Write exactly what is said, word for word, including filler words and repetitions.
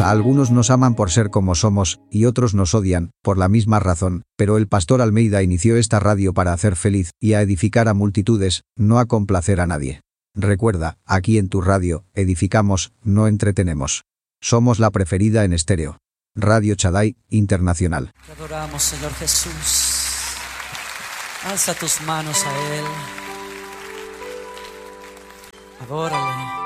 A algunos nos aman por ser como somos, y otros nos odian, por la misma razón, pero el pastor Almeida inició esta radio para hacer feliz y a edificar a multitudes, no a complacer a nadie. Recuerda, aquí en tu radio, edificamos, no entretenemos. Somos la preferida en estéreo. Radio Shaddai Internacional. Te adoramos, Señor Jesús. Alza tus manos a Él. Adórale.